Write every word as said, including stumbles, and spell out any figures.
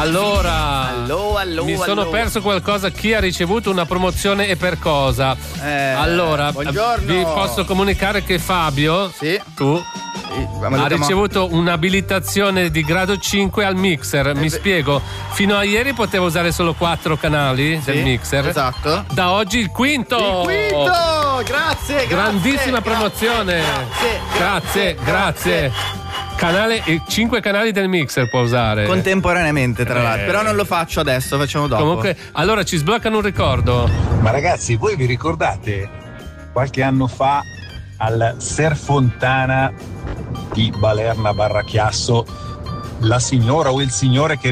Allora, allo, allo, mi sono allo. perso qualcosa. Chi ha ricevuto una promozione e per cosa? Eh, allora, buongiorno. vi posso comunicare che Fabio, sì. tu, sì, ha ricevuto un'abilitazione di grado cinque al mixer. Mi beh. spiego, fino a ieri potevo usare solo quattro canali sì, del mixer. Esatto. Da oggi il quinto. Il quinto! Grazie, grandissima grazie, promozione. Grazie, grazie, grazie. grazie. Canale e cinque canali del mixer può usare contemporaneamente, tra eh. l'altro. Però non lo faccio adesso, facciamo dopo. Comunque, allora ci sbloccano un ricordo. Ma ragazzi, voi vi ricordate qualche anno fa al Ser Fontana di Balerna Barra Chiasso la signora o il signore che